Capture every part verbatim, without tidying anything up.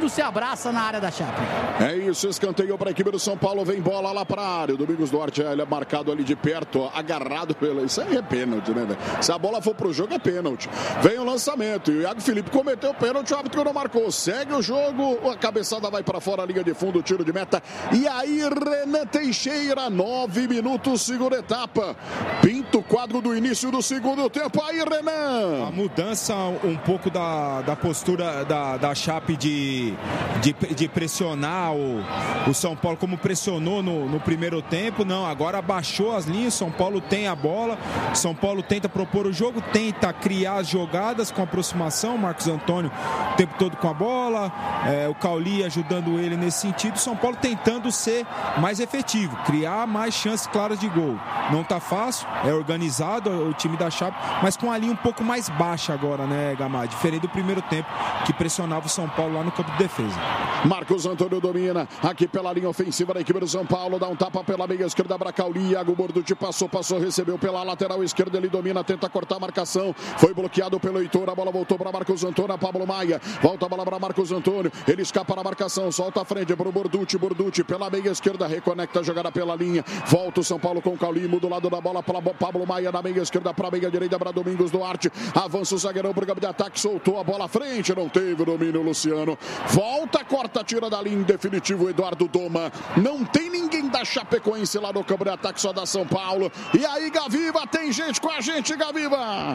mundo se abraça na área da Chape. É isso, escanteio para a equipe do São Paulo, vem bola lá para a área. O Domingos Duarte, ele é marcado ali de perto, ó, agarrado pela... Isso aí é pênalti, né, velho? Se a bola for pro jogo, é pênalti. Vem o lançamento e o Iago Felipe cometeu o pênalti, o árbitro não marcou. Segue o jogo, a cabeçada vai para fora, a linha de fundo, tiro de meta. E aí, Renan Teixeira, nove minutos, segunda etapa. Pinta o quadro do início do segundo tempo. Aí, Renan! A mudança um pouco da, da postura da, da Chape de, de, de pressionar o, o São Paulo, como pressionou no, no primeiro tempo. Não, agora baixou as linhas, São Paulo tem a bola, São Paulo tenta propor o jogo, tenta criar as jogadas com aproximação, Marcos Antônio o tempo todo com a bola, é, o Cauli ajudando ele nesse sentido, São Paulo tentando ser mais efetivo, criar mais chances claras de gol. Não tá fácil, é organizado o time da Chape, mas com a linha um pouco mais baixa agora, né, Gamar? Diferente do primeiro tempo, que pressionava o São Paulo lá no campo de defesa. Marcos Antônio domina aqui pela linha ofensiva da equipe do São Paulo, dá um tapa pela meia esquerda para Cauli, Iago Borducci passou, passou, recebeu pela lateral esquerda, ele domina, tenta cortar a marcação, foi bloqueado pelo Heitor, a bola voltou para Marcos Antônio, Pablo Maia, volta a bola para Marcos Antônio, ele escapa na marcação, solta a frente para o Borducci, Borducci pela meia esquerda, reconecta a jogada pela linha, volta o São Paulo com o Cauli, muda o lado da bola para Pablo Maia, na meia esquerda para a meia direita para Domingos Duarte, avança o zagueirão para o campo de ataque, soltou a bola à frente, não teve o domínio, Luciano, volta, corta, tira da linha, definitivo, Eduardo Doma, não tem ninguém da Chapecoense lá no campo de ataque, só da São Paulo, e aí Gaviva, tem gente com a gente, Gaviva!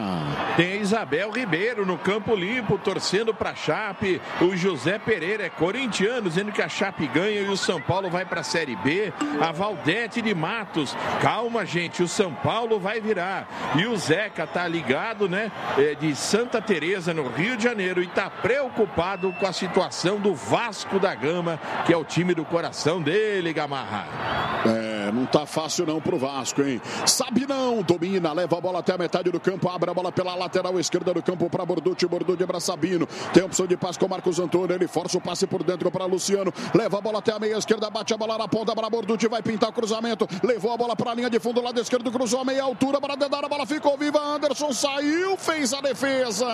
Tem Isabel Ribeiro no campo limpo, torcendo para a Chape, o José Pereira é corintiano, dizendo que a Chape ganha e o São Paulo vai para a Série B, a Valdete de Matos, calma gente, o São Paulo vai virar, e o Zeca tá ligado, né, é, de Santa Teresa no Rio de Janeiro e tá preocupado com a situação do Vasco da Gama, que é o time do coração dele, Gamarra. É, não tá fácil não pro Vasco, hein? Sabe não, domina, leva a bola até a metade do campo, abre a bola pela lateral esquerda do campo para Borducci, Borducci para Sabino, tem opção de passe com Marcos Antônio, ele força o passe por dentro para Luciano, leva a bola até a meia esquerda, bate a bola na ponta para Borducci, vai pintar o cruzamento, levou a bola para a linha de fundo, lado esquerdo, cruzou a meia altura para dedar, a bola ficou viva, Anderson saiu, fez a defesa,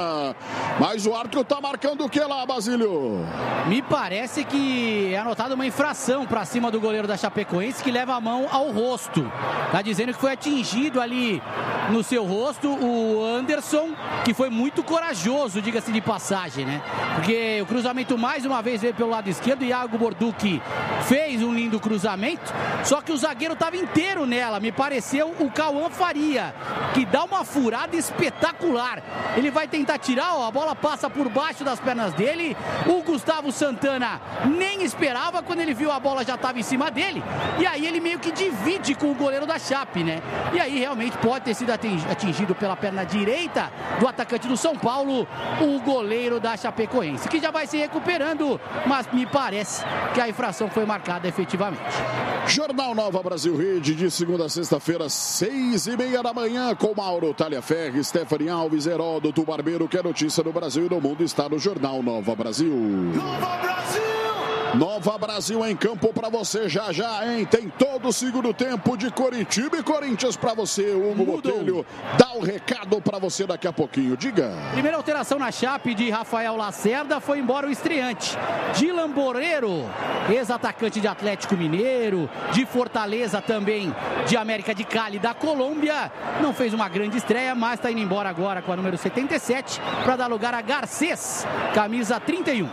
mas o árbitro tá marcando o que lá, Basílio? Me parece que é anotada uma infração para cima do goleiro da Chapecoense, que leva a mão ao rosto, tá dizendo que foi atingido ali no seu rosto o Anderson, que foi muito corajoso, diga-se de passagem, né? Porque o cruzamento mais uma vez veio pelo lado esquerdo, e Iago Borducci fez um lindo cruzamento, só que o zagueiro estava inteiro nela, me pareceu o Cauã Faria, que dá uma furada espetacular. Ele vai tentar tirar, ó, a bola passa por baixo das pernas dele, o Gustavo Santana nem esperava, quando ele viu a bola já estava em cima dele, e aí ele meio que divide com o goleiro da Chape, né? E aí realmente pode ter sido atingido pela perna direita do atacante do São Paulo, o goleiro da Chapecoense, que já vai se recuperando, mas me parece que a infração foi marcada efetivamente. Jornal Nova Brasil Rede, de segunda a sexta-feira, seis e meia da manhã, com Mauro Talhaferri, Stephanie Alves, Heródoto Barbeiro, que é notícia do Brasil e do mundo, está no Jornal Nova Brasil. Nova Brasil! Nova Brasil em campo para você já já, hein? Tem todo o segundo tempo de Coritiba e Corinthians para você. Hugo Botelho dá o recado para você daqui a pouquinho. Diga. Primeira alteração na Chape de Rafael Lacerda, foi embora o estreante Dylan Borreiro, ex-atacante de Atlético Mineiro, de Fortaleza também, de América de Cali, da Colômbia. Não fez uma grande estreia, mas está indo embora agora com a número setenta e sete para dar lugar a Garcês, camisa trinta e um.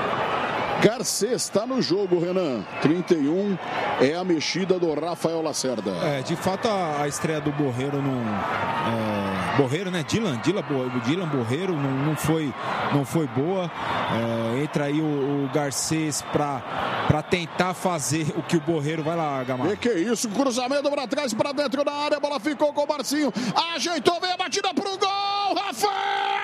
Garcês está no jogo, Renan. trinta e um é a mexida do Rafael Lacerda. É, de fato a, a estreia do Borreiro não... É, Borreiro, né? Dylan, Dylan, Dylan Borreiro não, não, foi, não foi boa. É, entra aí o, o Garcês para para tentar fazer o que o Borreiro vai lá, Gamarra. E que isso, cruzamento para trás, para dentro da área, a bola ficou com o Marcinho, ajeitou, veio a batida pro gol, Rafael!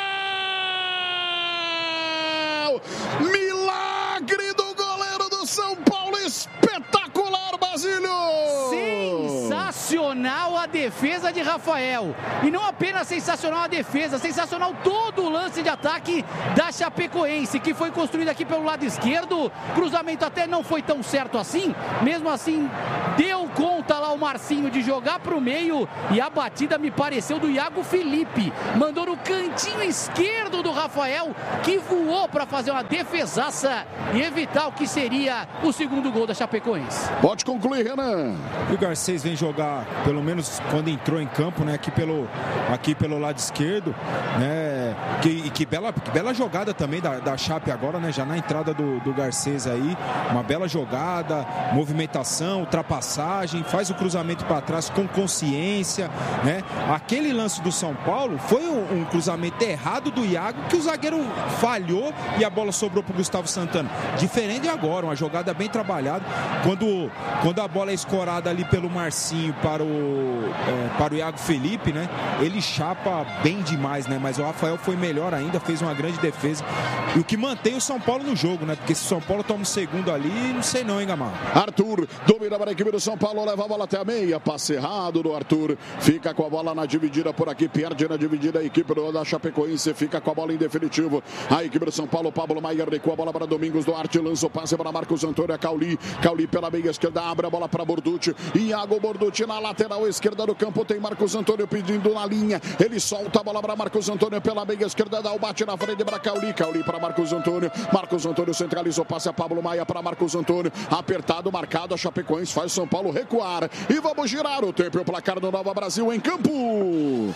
Milagre do goleiro do São Paulo, espetacular, Basílio! Sensacional a defesa de Rafael, e não apenas sensacional a defesa, sensacional todo o lance de ataque da Chapecoense, que foi construído aqui pelo lado esquerdo, cruzamento até não foi tão certo assim, mesmo assim deu conta lá o Marcinho de jogar pro meio e a batida me pareceu do Iago Felipe. Mandou no cantinho esquerdo do Rafael, que voou para fazer uma defesaça e evitar o que seria o segundo gol da Chapecoense. Pode concluir, Renan. O Garcês vem jogar, pelo menos quando entrou em campo, né? Aqui pelo, aqui pelo lado esquerdo, né? Que, e que bela, que bela jogada também da, da Chape agora, né? Já na entrada do, do Garcês aí. Uma bela jogada, movimentação, ultrapassagem, faz o cruzamento para trás com consciência, né? Aquele lance do São Paulo foi um, um cruzamento errado do Iago, que o zagueiro falhou e a bola sobrou para o Gustavo Santana. Diferente agora, uma jogada bem trabalhada. Quando, quando a bola é escorada ali pelo Marcinho para o, é, para o Iago Felipe, né? Ele chapa bem demais, né? Mas o Rafael foi melhor ainda, fez uma grande defesa. E o que mantém o São Paulo no jogo, né? Porque se o São Paulo toma um segundo ali, não sei não, hein, Gamal? Arthur domina para a equipe do São Paulo, leva a bola até a meia, passe errado do Arthur, fica com a bola na dividida por aqui, perde na dividida a equipe da Chapecoense, fica com a bola em definitivo. A equipe do São Paulo, Pablo Maia recua a bola para Domingos Duarte, lança o passe para Marcos Antônio, Cauli, Cauli pela meia esquerda, abre a bola para Borducci, Iago Borducci na lateral esquerda do campo, tem Marcos Antônio pedindo na linha, ele solta a bola para Marcos Antônio pela meia esquerda, dá o bate na frente para Cauli, Cauli para Marcos Antônio, Marcos Antônio centralizou, passe a Pablo Maia para Marcos Antônio, apertado, marcado, a Chapecoense faz São Paulo recuar, e vamos girar o tempo e o placar do Nova Brasil em campo.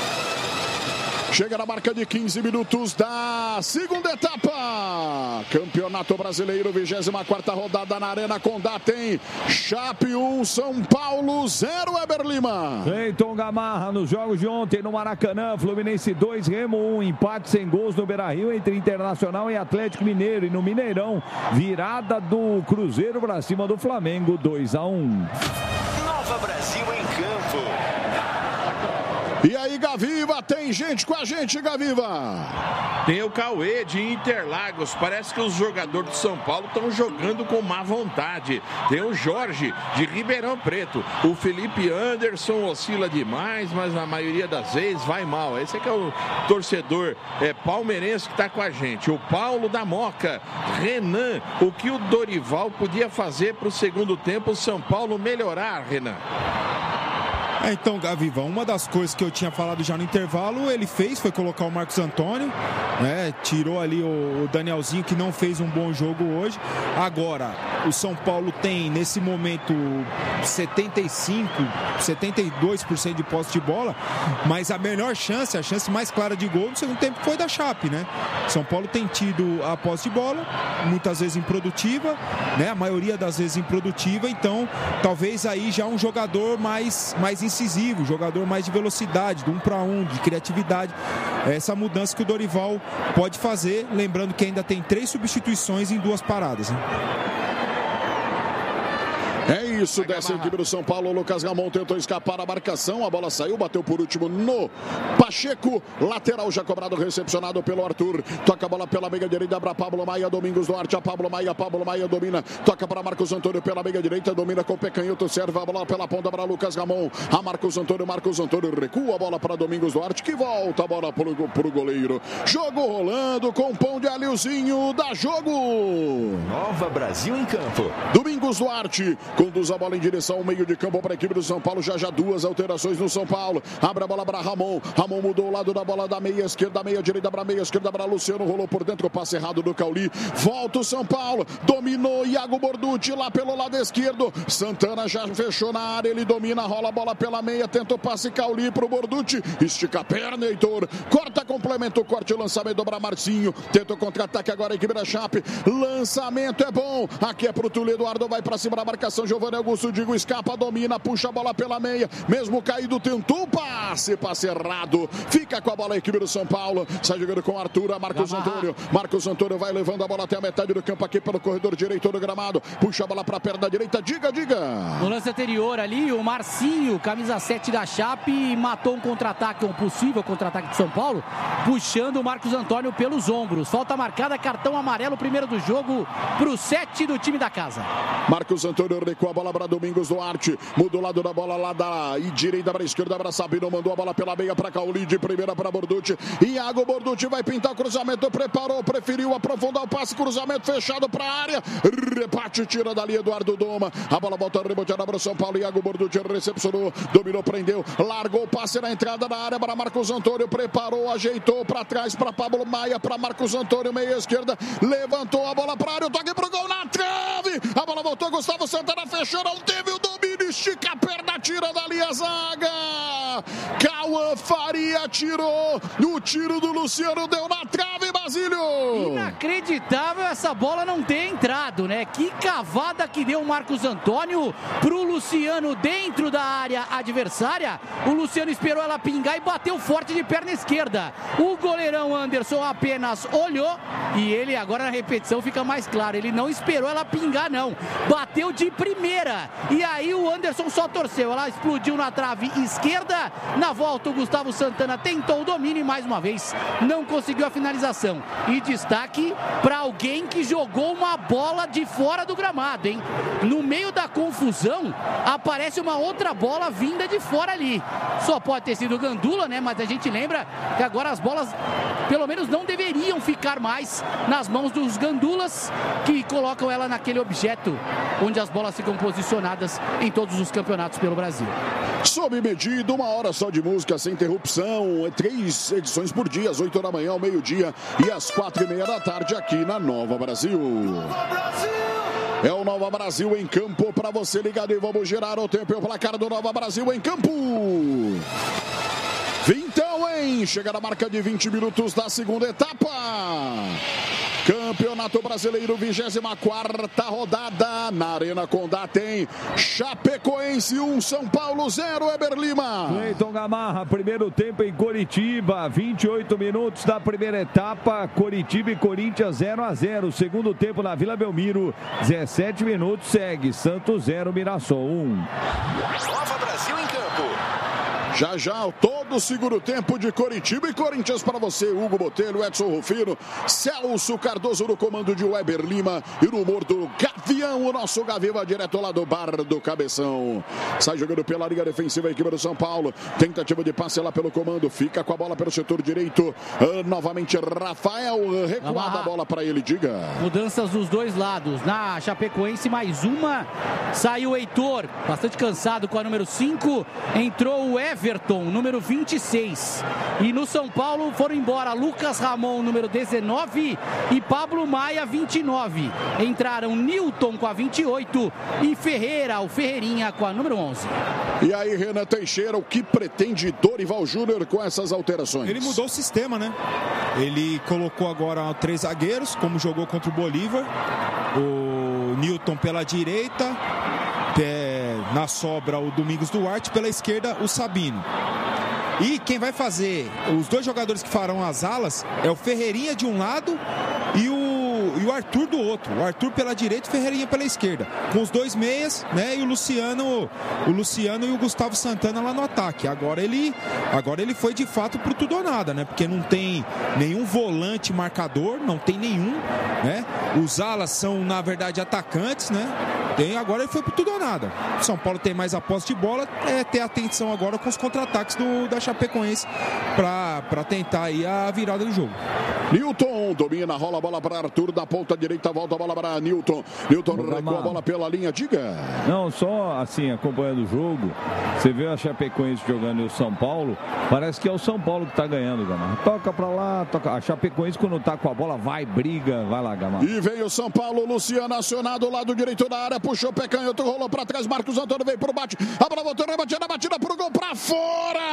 Chega na marca de quinze minutos da segunda etapa. Campeonato Brasileiro, vigésima quarta rodada na Arena Condá. Tem Chape um, São Paulo zero, Eber Lima. Cleiton Gamarra nos jogos de ontem no Maracanã. Fluminense dois, Remo um. Empate sem gols no Beira-Rio entre Internacional e Atlético Mineiro. E no Mineirão, virada do Cruzeiro para cima do Flamengo, dois a um. Nova Brasil em campo. E aí, Gaviva, tem gente com a gente, Gaviva. Tem o Cauê de Interlagos. Parece que os jogadores de São Paulo estão jogando com má vontade. Tem o Jorge de Ribeirão Preto. O Felipe Anderson oscila demais, mas na maioria das vezes vai mal. Esse aqui é o torcedor é, palmeirense que está com a gente. O Paulo da Moca. Renan, o que o Dorival podia fazer para o segundo tempo o São Paulo melhorar, Renan? É, então, Gaviva, uma das coisas que eu tinha falado já no intervalo, ele fez, foi colocar o Marcos Antônio, né? Tirou ali o, o Danielzinho, que não fez um bom jogo hoje. Agora, o São Paulo tem, nesse momento, setenta e cinco por cento, setenta e dois por cento de posse de bola, mas a melhor chance, a chance mais clara de gol no segundo tempo foi da Chape, né? São Paulo tem tido a posse de bola, muitas vezes improdutiva, né? A maioria das vezes improdutiva, então, talvez aí já um jogador mais, mais incisivo, jogador mais de velocidade, de um para um, de criatividade. Essa mudança que o Dorival pode fazer, lembrando que ainda tem três substituições em duas paradas, né? É isso, dessa equipe do São Paulo. O Lucas Ramon tentou escapar da marcação, a bola saiu, bateu por último no Pacheco, lateral já cobrado, recepcionado pelo Arthur, toca a bola pela meia direita para Pablo Maia, Domingos Duarte, a Pablo Maia, Pablo Maia domina, toca para Marcos Antônio pela meia direita, domina com o Pecanhoto, serve a bola pela ponta para Lucas Ramon, a Marcos Antônio, Marcos Antônio recua a bola para Domingos Duarte, que volta a bola para o goleiro. Jogo rolando com pão de alhozinho, dá jogo. Nova Brasil em campo. Domingos Duarte conduz a bola em direção ao meio de campo para a equipe do São Paulo. Já já duas alterações no São Paulo. Abre a bola para Ramon. Ramon mudou o lado da bola da meia esquerda, meia direita para meia esquerda para Luciano. Rolou por dentro, o passe errado do Cauli. Volta o São Paulo. Dominou Iago Borducci lá pelo lado esquerdo. Santana já fechou na área. Ele domina, rola a bola pela meia. Tenta o passe Cauli para o Borducci. Estica a perna, Heitor. Corta, complementa o corte. Lançamento para Marcinho. Tenta o contra-ataque agora a equipe da Chape. Lançamento é bom. Aqui é para o Túlio Eduardo. Vai para cima da marcação. Giovanni Augusto Digo escapa, domina, puxa a bola pela meia, mesmo caído, tentou passe, passe errado, fica com a bola a equipe do São Paulo, sai jogando com Arthur, Marcos Antônio, Marcos Antônio vai levando a bola até a metade do campo aqui pelo corredor direito do gramado, puxa a bola para a perna direita, diga, diga. No lance anterior ali, o Marcinho, camisa sete da Chape, matou um contra-ataque, um possível contra-ataque de São Paulo, puxando o Marcos Antônio pelos ombros, falta marcada, cartão amarelo, primeiro do jogo, para o sete do time da casa. Marcos Antônio recua a bola bola para Domingos Duarte. Mudou o lado da bola lá da direita para a esquerda para Sabino. Mandou a bola pela meia para Cauli. De primeira para Borducci. Iago Borducci vai pintar o cruzamento. Preparou, preferiu aprofundar o passe. Cruzamento fechado para a área. Repate, tira dali Eduardo Doma. A bola volta reboteada para o São Paulo. Iago Borducci recepcionou. Dominou, prendeu. Largou o passe na entrada da área para Marcos Antônio. Preparou, ajeitou para trás para Pablo Maia. Para Marcos Antônio, meia esquerda. Levantou a bola para a área. O toque pro gol na trave. A bola voltou. Gustavo Santana fechou. Não teve o domínio. Estica a perna, tira dali a zaga. Cauã Faria tirou. O tiro do Luciano deu na trave, Basílio. Inacreditável essa bola não ter entrado, né? Que cavada que deu o Marcos Antônio pro Luciano dentro da área adversária. O Luciano esperou ela pingar e bateu forte de perna esquerda. O goleirão Anderson apenas olhou e ele agora na repetição fica mais claro. Ele não esperou ela pingar, não. Bateu de primeira. E aí o Anderson só torceu. Ela explodiu na trave esquerda. Na volta o Gustavo Santana tentou o domínio e mais uma vez não conseguiu a finalização. E destaque para alguém que jogou uma bola de fora do gramado, hein? No meio da confusão aparece uma outra bola vinda de fora ali. Só pode ter sido Gandula, né? Mas a gente lembra que agora as bolas pelo menos não deveriam ficar mais nas mãos dos gandulas, que colocam ela naquele objeto onde as bolas ficam posicionadas em todos os campeonatos pelo Brasil. Sob medida, uma hora só de música sem interrupção, três edições por dia, às oito da manhã, ao meio-dia e às quatro e meia da tarde aqui na Nova Brasil. É o Nova Brasil em campo para você ligado e vamos girar o tempo e o placar do Nova Brasil em campo. Vintão, hein? Chega na marca de vinte minutos da segunda etapa. Campeonato Brasileiro, vigésima quarta rodada. Na Arena Condá tem Chapecoense um, São Paulo zero, Eber Lima. Cleiton Gamarra, primeiro tempo em Coritiba, vinte e oito minutos da primeira etapa. Coritiba e Corinthians zero a zero. Segundo tempo na Vila Belmiro, dezessete minutos, segue Santos zero, Mirassol um. Nova Brasil em campo. Já já, todo o segundo tempo de Coritiba e Corinthians para você, Hugo Botelho, Edson Rufino, Celso Cardoso no comando de Weber Lima e no humor do Gavião, o nosso Gavião direto lá do Bar do Cabeção. Sai jogando pela linha defensiva a equipe do São Paulo, tentativa de passe lá pelo comando, fica com a bola pelo setor direito, uh, novamente Rafael, recuada a bola para ele, diga. Mudanças dos dois lados, na Chapecoense mais uma, saiu o Heitor, bastante cansado com a número cinco, entrou o Everton. Everton, número vinte e seis. E no São Paulo foram embora Lucas Ramon, número dezenove, e Pablo Maia, vinte e nove. Entraram Nilton com a vinte e oito e Ferreira, o Ferreirinha, com a número onze. E aí, Renan Teixeira, o que pretende Dorival Júnior com essas alterações? Ele mudou o sistema, né? Ele colocou agora três zagueiros, como jogou contra o Bolívar. O Nilton pela direita, É, na sobra o Domingos Duarte, pela esquerda o Sabino. E quem vai fazer, os dois jogadores que farão as alas é o Ferreirinha de um lado e o, e o Arthur do outro. O Arthur pela direita e o Ferreirinha pela esquerda. Com os dois meias, né? E o Luciano, o Luciano e o Gustavo Santana lá no ataque. Agora ele, agora ele foi de fato pro tudo ou nada, né? Porque não tem nenhum volante marcador, não tem nenhum, né? Os alas são, na verdade, atacantes, né? Tem, agora ele foi pro tudo ou nada. O São Paulo tem mais a posse de bola, é ter atenção agora com os contra-ataques do, da Chapecoense para tentar aí a virada do jogo. Nilton domina, rola a bola para Arthur da ponta direita, volta a bola para Nilton. Nilton recua a bola pela linha, diga. Não, só assim, acompanhando o jogo, você vê a Chapecoense jogando e o São Paulo, parece que é o São Paulo que tá ganhando, Gamarra. Toca para lá, toca. A Chapecoense quando tá com a bola vai, briga, vai lá, Gamarra. E vem o São Paulo, Luciano acionado, lado direito da área, puxou o pé canhoto, rolou para trás, Marcos Antônio veio pro bate, a bola voltou, rebatida, batida pro gol, para fora!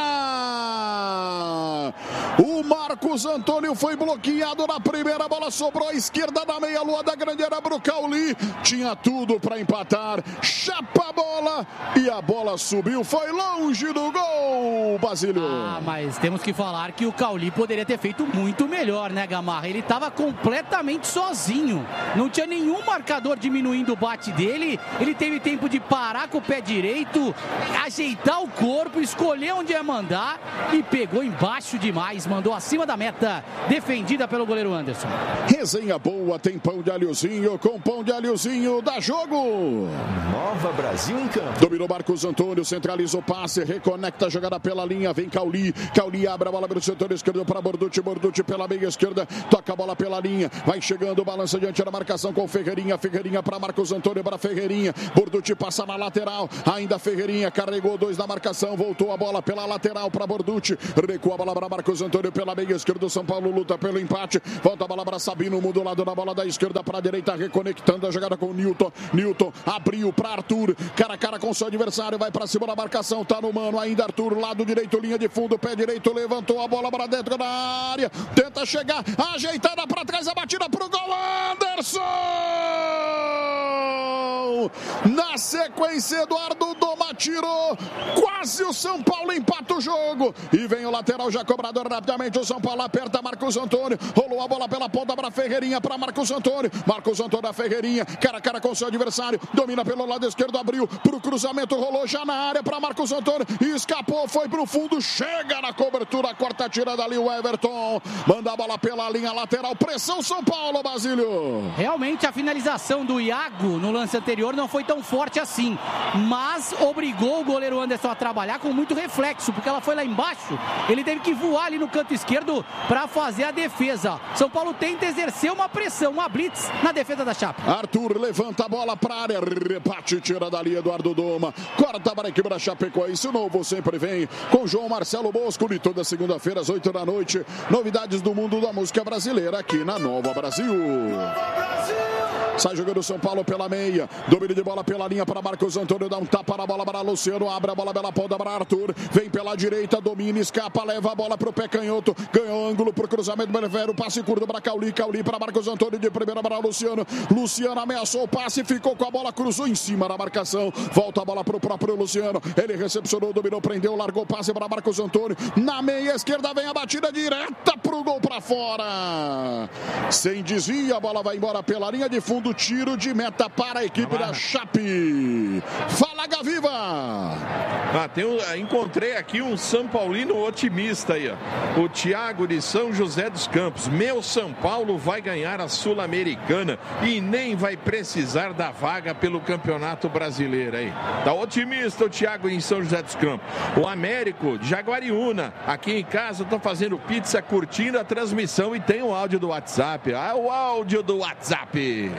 O Marcos Antônio foi bloqueado na primeira, bola sobrou à esquerda na meia-lua da grande área pro Cauli, tinha tudo para empatar, chapa a bola e a bola subiu, foi longe do gol, Basílio. Ah, mas temos que falar que o Cauli poderia ter feito muito melhor, né, Gamarra? Ele estava completamente sozinho, não tinha nenhum marcador diminuindo o bate dele, ele teve tempo de parar com o pé direito, ajeitar o corpo, escolher onde ia mandar e pegou embaixo demais, mandou acima da meta, defendida pelo goleiro Anderson. Resenha boa, tem pão de alhozinho, com pão de alhozinho, dá jogo. Nova Brasil em campo. Dominou Marcos Antônio, centraliza o passe, reconecta a jogada pela linha, vem Cauli, Cauli abre a bola pelo setor esquerdo para Borducci, Borducci pela meia esquerda, toca a bola pela linha, vai chegando, balança diante da marcação com Ferreirinha, Ferreirinha para Marcos Antônio, para Ferreirinha, Borducci passa na lateral, ainda Ferreirinha, carregou dois na marcação, voltou a bola pela lateral para Borducci, recua a bola para Marcos Antônio pela meia esquerda, o São Paulo luta pelo empate, volta a bola para Sabino, muda o lado da bola da esquerda para a direita, reconectando a jogada com o Newton, Newton abriu para Arthur, cara a cara com seu adversário, vai para cima da marcação, tá no mano, ainda Arthur, lado direito, linha de fundo, pé direito, levantou a bola para dentro da área, tenta chegar, ajeitada para trás, a batida pro gol, Anderson! Na sequência, Eduardo Doma tirou, quase o São Paulo empata o jogo, e vem o lateral já cobrado rapidamente, o São Paulo aperta Marcos Antônio, rolou a bola pela ponta para Ferreirinha, para Marcos Antônio, Marcos Antônio da Ferreirinha, cara a cara com seu adversário, domina pelo lado esquerdo, abriu pro cruzamento, rolou já na área para Marcos Antônio, escapou, foi pro fundo, chega na cobertura, corta a tirada ali o Everton, manda a bola pela linha lateral, pressão São Paulo, Basílio. Realmente a finalização do Iago no lance anterior não foi tão forte assim, mas obrigou o goleiro Anderson a trabalhar com muito reflexo, porque ela foi lá embaixo, ele teve que voar ali no canto esquerdo para fazer a defesa. São Paulo tenta exercer uma pressão, uma blitz na defesa da Chape. Arthur levanta a bola para a área, rebate, tira dali Eduardo Doma, corta para a equipe da Chapecoense, o novo sempre vem com João Marcelo Bosco, e toda segunda-feira às oito da noite, novidades do mundo da música brasileira aqui na Nova Brasil. Sai jogando o São Paulo pela meia, domínio de bola pela linha para Marcos Antônio, dá um tapa na bola para Luciano, abre a bola pela ponta para Arthur, vem pela direita, domina, escapa, leva a bola para o pé canhoto, ganhou ângulo para o cruzamento, Belevero, passe curto para Cauli, Cauli para Marcos Antônio, de primeira para Luciano, Luciano ameaçou o passe, ficou com a bola, cruzou em cima da marcação, volta a bola para o próprio Luciano, ele recepcionou, dominou, prendeu, largou o passe para Marcos Antônio, na meia esquerda vem a batida direta para o gol para fora, sem desvio, a bola vai embora pela linha de fundo, tiro de meta para a equipe da Chape. Fala, Gaviva! Ah, tem um, encontrei aqui um São Paulino otimista aí, ó. O Thiago de São José dos Campos. Meu São Paulo vai ganhar a Sul-Americana e nem vai precisar da vaga pelo Campeonato Brasileiro aí. Tá otimista o Thiago em São José dos Campos. O Américo de Jaguariúna, aqui em casa, tô fazendo pizza, curtindo a transmissão e tem o áudio do WhatsApp. Ah, o áudio do WhatsApp.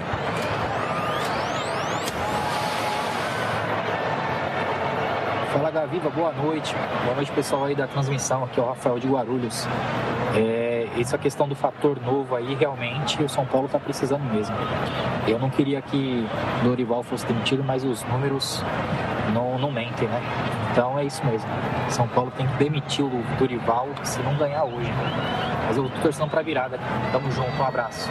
Fala, Gaviva, boa noite. Boa noite, pessoal aí da transmissão. Aqui é o Rafael de Guarulhos. É, essa questão do fator novo aí, realmente, o São Paulo tá precisando mesmo. Eu não queria que Dorival fosse demitido, mas os números não, não mentem, né? Então é isso mesmo. São Paulo tem que demitir o Dorival se não ganhar hoje. Mas eu tô torcendo pra virada. Tamo junto, um abraço.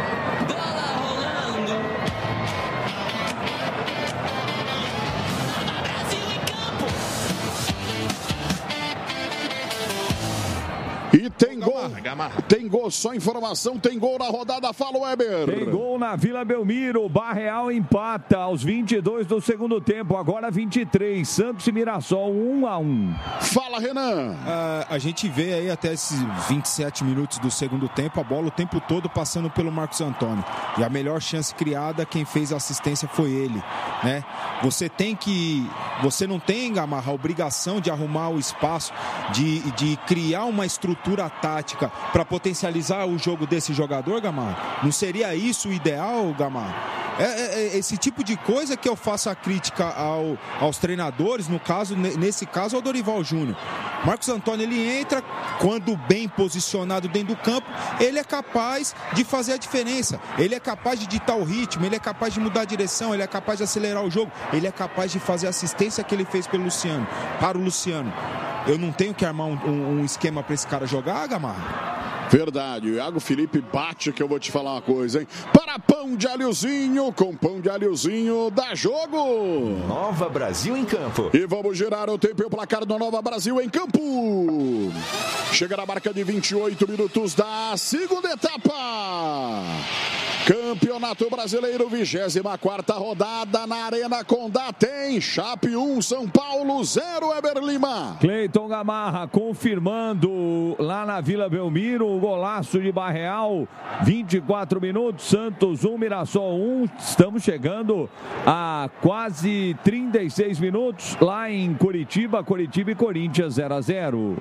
E tem gol, tem gol, só informação, tem gol na rodada, fala Weber. Tem gol na Vila Belmiro, Barreal empata aos vinte e dois do segundo tempo, agora vinte e três, Santos e Mirassol um a um. Fala, Renan. Uh, a gente vê aí até esses vinte e sete minutos do segundo tempo, a bola o tempo todo passando pelo Marcos Antônio. E a melhor chance criada, quem fez a assistência foi ele, né? Você tem que, você não tem, Gamarra, a obrigação de arrumar o espaço, de, de criar uma estrutura tática para potencializar o jogo desse jogador, Gamarra? Não seria isso o ideal, Gamarra? É, é, é esse tipo de coisa que eu faço a crítica ao, aos treinadores, no caso, nesse caso, ao Dorival Júnior. Marcos Antônio, ele entra, quando bem posicionado dentro do campo, ele é capaz de fazer a diferença, ele é capaz de ditar o ritmo, ele é capaz de mudar a direção, ele é capaz de acelerar o jogo, ele é capaz de fazer a assistência que ele fez pelo Luciano, para o Luciano. Eu não tenho que armar um, um, um esquema para esse cara jogar, Gamarra? Verdade, o Iago Felipe bate, que eu vou te falar uma coisa, hein? Para pão de alhozinho, com pão de alhozinho, dá jogo! Nova Brasil em campo. E vamos girar o tempo e o placar do Nova Brasil em campo. Chega na marca de vinte e oito minutos da segunda etapa. Campeonato Brasileiro, vigésima quarta rodada na Arena Condá. Tem Chape um, São Paulo zero, Eber Lima. Cleiton Gamarra confirmando lá na Vila Belmiro o golaço de Barreal. vinte e quatro minutos, Santos um, Mirassol um. Estamos chegando a quase trinta e seis minutos lá em Curitiba. Curitiba e Corinthians zero a zero.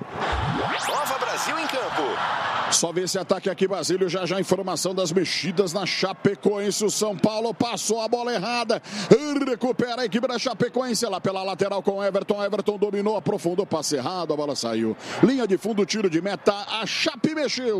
Nova Brasil em campo. Só vê esse ataque aqui, Basílio. Já já informação das mexidas na Chapecoense. O São Paulo passou a bola errada. Recupera a equipe da Chapecoense lá pela lateral com Everton. Everton dominou, aprofundou, passe errado, a bola saiu. Linha de fundo, tiro de meta. A Chape mexeu.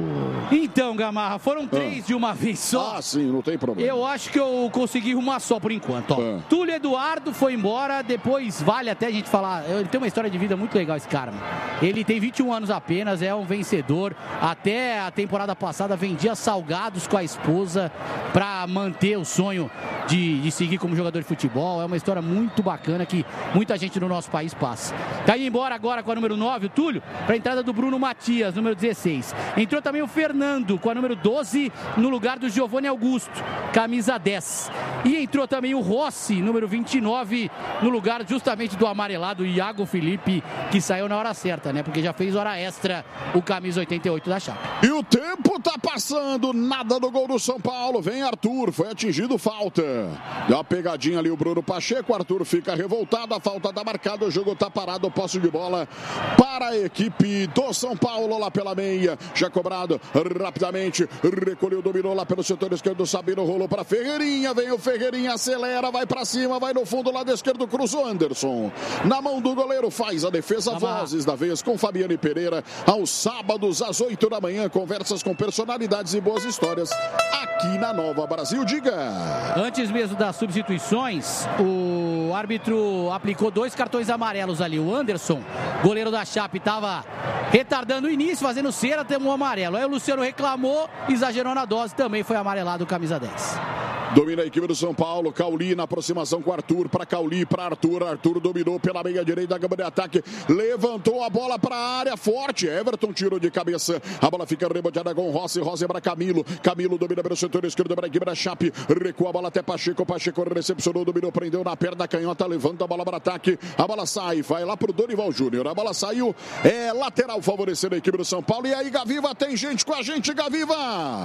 Então, Gamarra, foram três ah. de uma vez só. Ah, sim, não tem problema. Eu acho que eu consegui uma só por enquanto. Ó. Ah. Túlio Eduardo foi embora. Depois vale até a gente falar. Ele tem uma história de vida muito legal, esse cara. Mano. Ele tem vinte e um anos apenas, é um vencedor. Até a temporada passada vendia salgados com a esposa para manter o sonho de, de seguir como jogador de futebol. É uma história muito bacana que muita gente no nosso país passa. Tá indo embora agora com a número nove, o Túlio, para a entrada do Bruno Matias, número dezesseis. Entrou também o Fernando com a número doze no lugar do Giovanni Augusto, camisa dez. E entrou também o Rossi, número vinte e nove, no lugar justamente do amarelado Iago Felipe, que saiu na hora certa, né? Porque já fez hora extra o camisa oitenta e oito da Chape. E o tempo tá passando, nada do gol do São Paulo. Vem Arthur, foi atingido, falta. Dá uma pegadinha ali o Bruno Pacheco, Arthur fica revoltado, a falta tá marcada, o jogo tá parado, posse de bola para a equipe do São Paulo lá pela meia. Já cobrado rapidamente, recolheu, dominou lá pelo setor esquerdo, Sabino rolou para Ferreirinha, vem o Ferreirinha, acelera, vai para cima, vai no fundo, lado esquerdo, cruzou Anderson. Na mão do goleiro, faz a defesa, Tava. Vozes da vez com Fabiane Pereira, aos sábados às oito da manhã, conversas com personalidades e boas histórias aqui na Nova Brasil. Diga! Antes mesmo das substituições, o árbitro aplicou dois cartões amarelos ali. O Anderson, goleiro da Chape, estava retardando o início, fazendo cera, tomou um amarelo. Aí o Luciano reclamou, exagerou na dose, também foi amarelado o camisa dez. Domina a equipe do São Paulo, Cauli na aproximação com Arthur, para Cauli, para Arthur, Arthur dominou pela meia direita da gama de ataque, levantou a bola para a área forte, Everton tirou de cabeça, a bola fica reboteada com Rossi, Rossi para Camilo, Camilo domina pelo setor esquerdo para a equipe da Chape, recua a bola até Pacheco, Pacheco recepcionou, dominou, prendeu na perna canhota, levanta a bola para ataque, a bola sai, vai lá pro Dorival Júnior, a bola saiu, é lateral favorecendo a equipe do São Paulo. E aí, Gaviva, tem gente com a gente, Gaviva!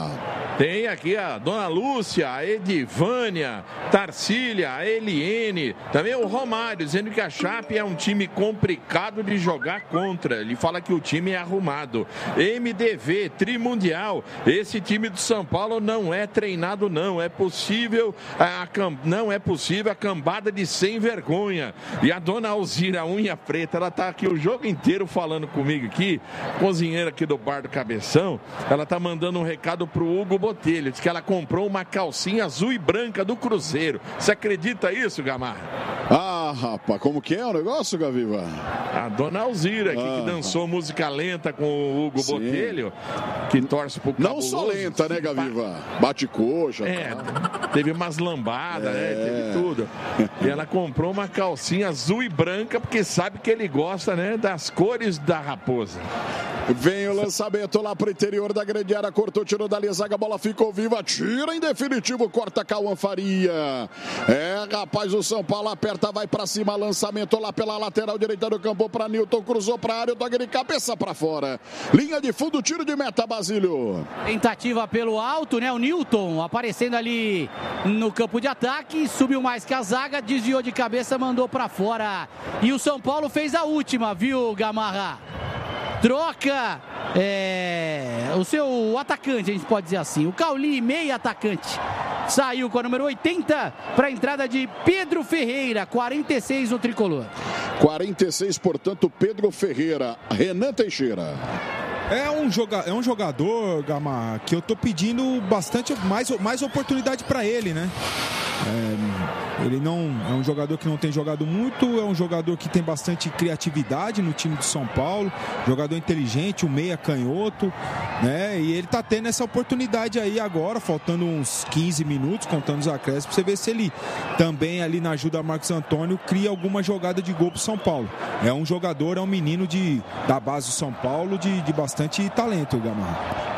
Tem aqui a Dona Lúcia, a Edivânia, Tarcília, a Eliene, também o Romário, dizendo que a Chape é um time complicado de jogar contra. Ele fala que o time é arrumado. M D V, Trimundial, esse time do São Paulo não é treinado não, é possível, a, a, não é possível a cambada de sem vergonha. E a Dona Alzira, unha preta, ela tá aqui o jogo inteiro falando comigo aqui, cozinheira aqui do Bar do Cabeção, ela tá mandando um recado pro Hugo Botelho, diz que ela comprou uma calcinha azul e branca do Cruzeiro. Você acredita isso, Gamarra? Ah, rapaz, como que é o negócio, Gaviva? A Dona Alzira, aqui, ah, que dançou música lenta com o Hugo Sim. Botelho, que torce pro Cabuloso. Não só lenta, né, Gaviva? Bate coxa. É, cara. Teve umas lambadas, é. né? Teve tudo. E ela comprou uma calcinha azul e branca, porque sabe que ele gosta, né, das cores da raposa. Vem o lançamento lá pro interior da grande área, cortou, tirou dali a zaga, a bola ficou viva, tira em definitivo, corta Cauã Faria. É, rapaz, o São Paulo aperta, vai pra cima, lançamento lá pela lateral direita do campo pra Nilton, cruzou pra área, o toque de cabeça pra fora. Linha de fundo, tiro de meta, Basílio. Tentativa pelo alto, né, o Nilton aparecendo ali no campo de ataque, subiu mais que a zaga, desviou de cabeça, mandou pra fora. E o São Paulo fez a última, viu, Gamarra? Troca é, o seu atacante, a gente pode dizer assim. O Cauli, meio atacante, saiu com a número oitenta para a entrada de Pedro Ferreira, quarenta e seis no tricolor. quarenta e seis, portanto, Pedro Ferreira. Renan Teixeira. É um, joga, é um jogador, Gama, que eu tô pedindo bastante mais, mais oportunidade para ele, né? É, ele não é um jogador que não tem jogado muito, é um jogador que tem bastante criatividade no time de São Paulo, jogador inteligente, um meia canhoto, né? E ele tá tendo essa oportunidade aí agora, faltando uns quinze minutos, contando os acréscimos, pra você ver se ele também ali na ajuda do Marcos Antônio cria alguma jogada de gol pro São Paulo. É um jogador, é um menino de, da base do São Paulo de, de bastante talento, Gamarra. Tem gol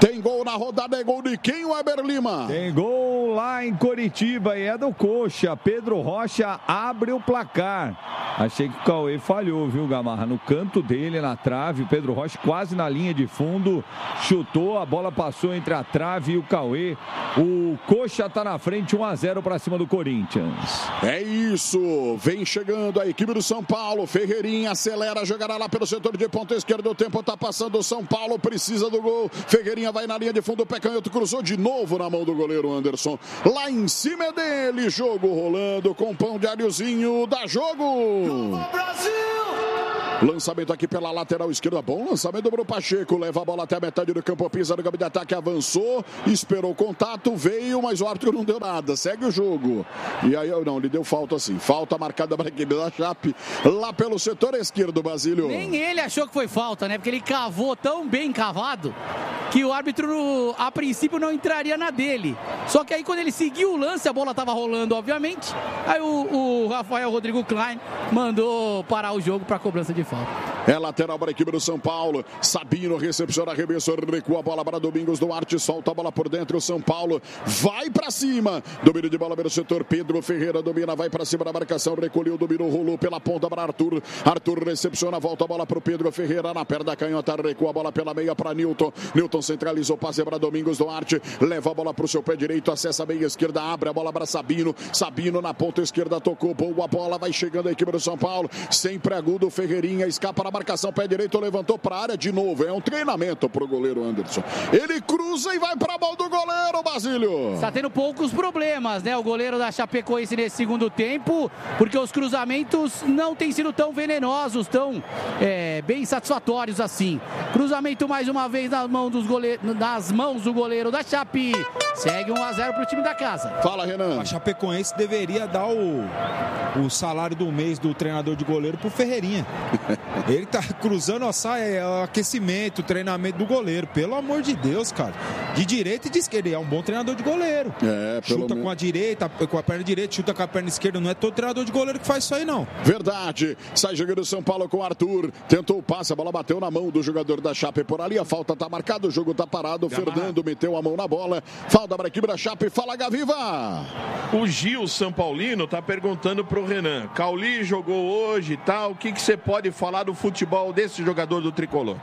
gol na rodada, é gol de quem, Weber Lima? Tem gol lá em Coritiba e é do Coxa. Pedro Rocha abre o placar. Achei que o Cauê falhou, viu, Gamarra? No canto dele, na trave, o Pedro Rocha quase na linha de fundo, chutou, a bola passou entre a trave e o Cauê. O Coxa tá na frente, um a zero para cima do Corinthians. É isso, vem chegando a equipe do São Paulo. Ferreirinha acelera, jogará lá pelo setor de ponta esquerda. O tempo tá passando, o São Paulo precisa do gol. Ferreirinha vai na linha de fundo, o pé canhoto cruzou de novo na mão do goleiro Anderson. Lá em cima é dele, jogo rolando com pão de alhozinho, dá jogo. Brasil! Lançamento aqui pela lateral esquerda. Bom lançamento do Bruno Pacheco. Leva a bola até a metade do campo. Pisa no campo de ataque. Avançou. Esperou o contato. Veio, mas o árbitro não deu nada. Segue o jogo. E aí, não, ele deu falta sim. Falta marcada para a equipe da Chape. Lá pelo setor esquerdo, Basílio. Nem ele achou que foi falta, né? Porque ele cavou tão bem cavado que o árbitro, a princípio, não entraria na dele. Só que aí, quando ele seguiu o lance, a bola estava rolando, obviamente. Aí o, o Rafael Rodrigo Klein mandou parar o jogo para cobrança de falta. É lateral para a equipe do São Paulo. Sabino recepciona, arremesso, recua a bola para Domingos Duarte, solta a bola por dentro. O São Paulo vai para cima. Domínio de bola pelo setor. Pedro Ferreira domina, vai para cima da marcação, recolheu, dominou, rolou pela ponta para Arthur. Arthur recepciona, volta a bola para o Pedro Ferreira na perna canhota, recua a bola pela meia para Nilton. Nilton centralizou, passe para Domingos Duarte, leva a bola para o seu pé direito, acessa a meia esquerda, abre a bola para Sabino. Sabino na ponta esquerda, tocou, boa bola, vai chegando a equipe do São Paulo. Sempre agudo, Ferreirinha escapa na marcação, pé direito, levantou para a área de novo. É um treinamento para o goleiro Anderson. Ele cruza e vai para a mão do goleiro, Basílio. Está tendo poucos problemas, né? O goleiro da Chapecoense nesse segundo tempo, porque os cruzamentos não têm sido tão venenosos, tão é, bem satisfatórios assim. Cruzamento mais uma vez nas mãos, dos goleiro, nas mãos do goleiro da Chape. Segue um a zero para o time da casa. Fala, Renan. A Chapecoense deveria dar o, o salário do mês do treinador de goleiro pro Ferreirinha. Ele tá cruzando, ó, sai, é, o aquecimento, o treinamento do goleiro. Pelo amor de Deus, cara. De direita e de esquerda. Ele é um bom treinador de goleiro. É, pelo chuta menos. Com a direita, com a perna direita, chuta com a perna esquerda. Não é todo treinador de goleiro que faz isso aí, não. Verdade. Sai jogando o São Paulo com o Arthur. Tentou o passe, a bola bateu na mão do jogador da Chape por ali. A falta tá marcada, o jogo tá parado. O Fernando meteu a mão na bola. Falta para a equipe da Chape. Fala, Gaviva. O Gil São Paulino tá perguntando pro Renan. Cauli jogou hoje e tal. O que que você pode falar do futebol desse jogador do Tricolor?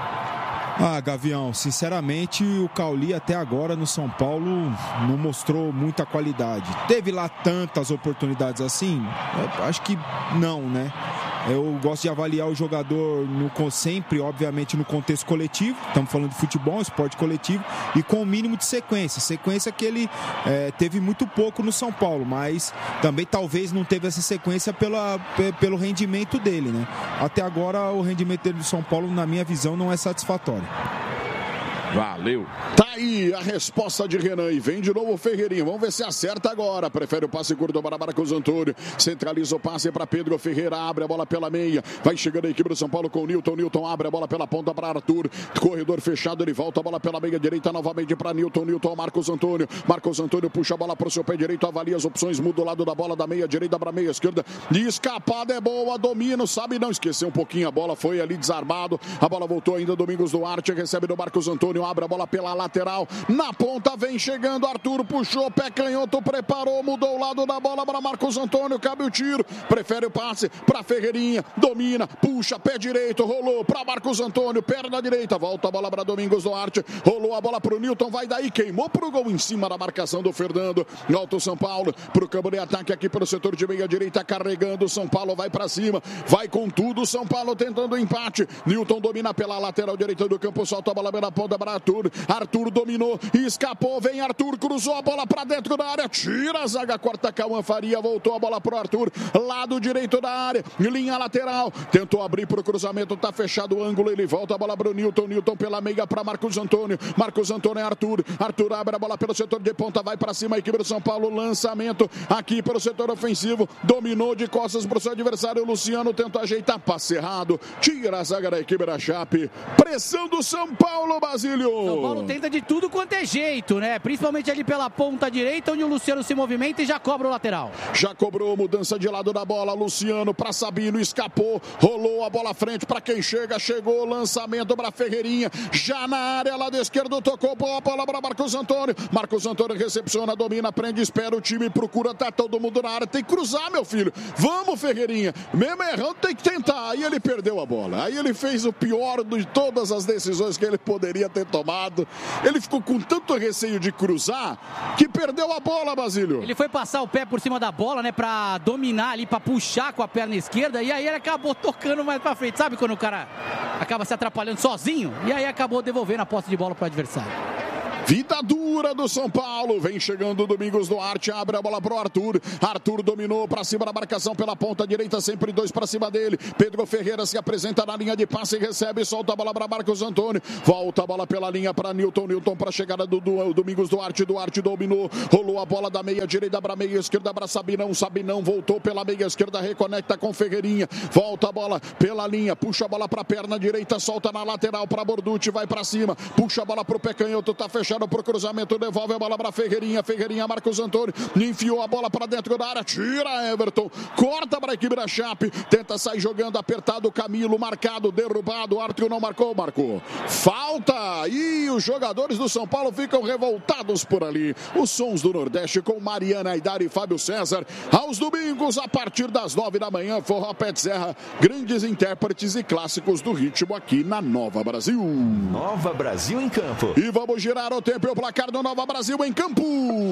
Ah, Gavião, sinceramente, o Cauli até agora no São Paulo não mostrou muita qualidade. Teve lá tantas oportunidades assim? Eu acho que não, né? Eu gosto de avaliar o jogador no, sempre, obviamente, no contexto coletivo. Estamos falando de futebol, esporte coletivo, e com o mínimo de sequência. Sequência que ele é, teve muito pouco no São Paulo, mas também talvez não teve essa sequência pela, pelo rendimento dele, né? Até agora o rendimento dele do São Paulo, na minha visão, não é satisfatório. Valeu. Tá aí a resposta de Renan e vem de novo o Ferreirinha. Vamos ver se acerta agora. Prefere o passe curto para Marcos Antônio. Centraliza o passe para Pedro Ferreira. Abre a bola pela meia. Vai chegando a equipe do São Paulo com o Nilton. Nilton abre a bola pela ponta para Arthur. Corredor fechado. Ele volta a bola pela meia direita novamente para Nilton. Nilton, Marcos Antônio. Marcos Antônio puxa a bola para o seu pé direito. Avalia as opções. Muda o lado da bola da meia direita para a meia esquerda. De escapada é boa. Domina. Sabe não esquecer um pouquinho a bola. Foi ali desarmado. A bola voltou ainda. Domingos Duarte recebe do Marcos Antônio. Abre a bola pela lateral, na ponta vem chegando Arthur, puxou, pé canhoto, preparou, mudou o lado da bola para Marcos Antônio, cabe o tiro, prefere o passe para Ferreirinha, domina, puxa, pé direito, rolou para Marcos Antônio, perna direita, volta a bola para Domingos Duarte, rolou a bola para o Nilton, vai daí, queimou pro gol em cima da marcação do Fernando, Alto São Paulo, pro campo de ataque aqui pelo setor de meia direita, carregando, São Paulo vai para cima, vai com tudo, São Paulo tentando o empate, Nilton domina pela lateral direita do campo, solta a bola pela ponta para Arthur, Arthur dominou, escapou, vem Arthur, cruzou a bola para dentro da área, tira a zaga, corta Cauã Faria, voltou a bola para o Arthur, lado direito da área, linha lateral, tentou abrir para o cruzamento, tá fechado o ângulo, ele volta a bola para o Nilton, Nilton pela meia para Marcos Antônio, Marcos Antônio é Arthur, Arthur abre a bola pelo setor de ponta, vai para cima a equipe do São Paulo, lançamento aqui pelo setor ofensivo, dominou de costas para o seu adversário, Luciano tenta ajeitar, passe errado, tira a zaga da equipe da Chape, pressão do São Paulo, Basílio. Basílio. São Paulo tenta de tudo quanto é jeito, né? Principalmente ali pela ponta direita, onde o Luciano se movimenta e já cobra o lateral. Já cobrou, mudança de lado da bola, Luciano para Sabino, escapou, rolou a bola à frente para quem chega, chegou, lançamento para Ferreirinha, já na área, lado esquerdo, tocou a bola para Marcos Antônio, Marcos Antônio recepciona, domina, prende, espera o time, procura, tá todo mundo na área, tem que cruzar, meu filho, vamos Ferreirinha, mesmo errando tem que tentar, aí ele perdeu a bola, aí ele fez o pior de todas as decisões que ele poderia ter tomado, ele ficou com tanto receio de cruzar, que perdeu a bola, Basílio. Ele foi passar o pé por cima da bola, né, pra dominar ali, pra puxar com a perna esquerda, e aí ele acabou tocando mais pra frente, sabe quando o cara acaba se atrapalhando sozinho, e aí acabou devolvendo a posse de bola pro adversário. Vida dura do São Paulo, vem chegando o Domingos Duarte, abre a bola pro Arthur, Arthur dominou pra cima da marcação pela ponta direita, sempre dois pra cima dele, Pedro Ferreira se apresenta na linha de passe e recebe, solta a bola pra Marcos Antônio, volta a bola pela linha pra Newton, Newton pra chegada do, do Domingos Duarte, Duarte dominou, rolou a bola da meia direita pra meia esquerda pra Sabinão, Sabinão voltou pela meia esquerda, reconecta com Ferreirinha, volta a bola pela linha, puxa a bola pra perna direita, solta na lateral pra Borducci, vai pra cima, puxa a bola pro pé canhoto, tá fechado pro cruzamento, devolve a bola para Ferreirinha, Ferreirinha, Marcos Antônio, enfiou a bola para dentro da área, tira Everton, corta para a equipe da Chape, tenta sair jogando apertado, Camilo, marcado, derrubado, Arthur não marcou, marcou, falta, e os jogadores do São Paulo ficam revoltados por ali, os sons do Nordeste com Mariana Aidar e Fábio César, aos domingos a partir das nove da manhã, Forró Pet Serra, grandes intérpretes e clássicos do ritmo aqui na Nova Brasil. Nova Brasil em campo. E vamos girar o tempo e o placar do Nova Brasil em campo.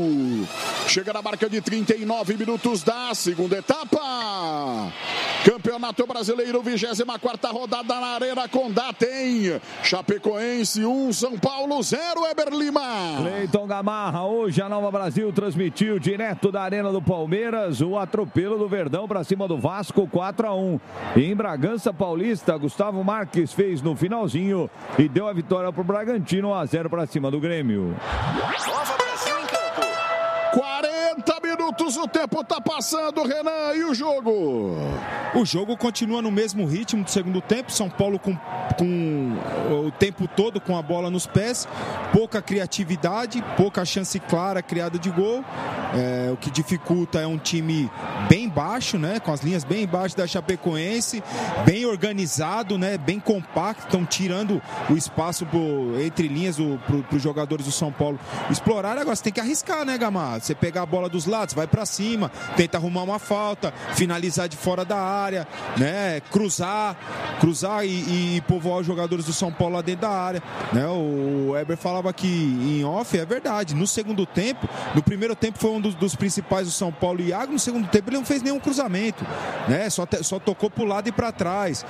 Chega na marca de trinta e nove minutos da segunda etapa. Campeonato Brasileiro, vigésima quarta rodada na Arena Condá tem Chapecoense um, São Paulo zero, Eber Lima. Cleiton Gamarra, hoje a Nova Brasil transmitiu direto da Arena do Palmeiras o atropelo do Verdão para cima do Vasco quatro a um. Em Bragança Paulista, Gustavo Marques fez no finalzinho e deu a vitória para o Bragantino um a zero para cima do Grêmio. Nova Brasil em campo. quarenta minutos, o tempo tá passando, Renan, e o jogo? O jogo continua no mesmo ritmo do segundo tempo, São Paulo com, com o tempo todo com a bola nos pés, pouca criatividade, pouca chance clara criada de gol, é, o que dificulta é um time bem baixo, né, com as linhas bem baixas da Chapecoense, bem organizado, né, bem compacto, estão tirando o espaço pro, entre linhas para os jogadores do São Paulo explorar. Agora você tem que arriscar, né, Gamar? Você pegar a bola dos lados, vai para cima, tenta arrumar uma falta, finalizar de fora da área, né, cruzar, cruzar e, e povoar os jogadores do São Paulo lá dentro da área, né? O Eber falava que em off, é verdade, no segundo tempo, no primeiro tempo foi um dos, dos principais do São Paulo, Iago, no segundo tempo ele não fez nenhum cruzamento, né? Só, te, só tocou pro lado e para trás.